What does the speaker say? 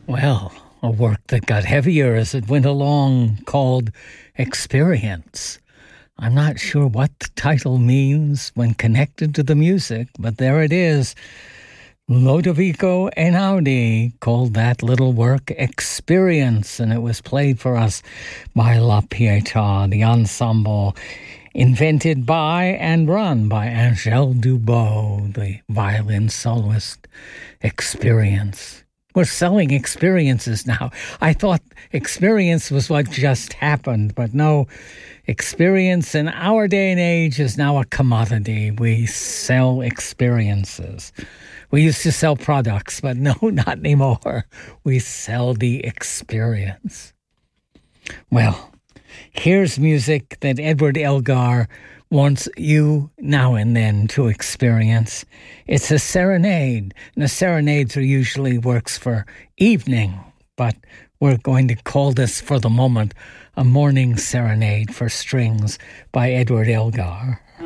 Well, a work that got heavier as it went along called Experience. I'm not sure what the title means when connected to the music, but there it is. Lodovico Einaudi called that little work Experience, and it was played for us by La Pietà, the ensemble invented by and run by Angèle Dubot, the violin soloist. Experience. We're selling experiences now. I thought experience was what just happened, but no, experience in our day and age is now a commodity. We sell experiences. We used to sell products, but no, not anymore. We sell the experience. Well, here's music that Edward Elgar wants you now and then to experience. It's a serenade. Now, serenades are usually works for evening, but we're going to call this for the moment a morning serenade for strings by Edward Elgar.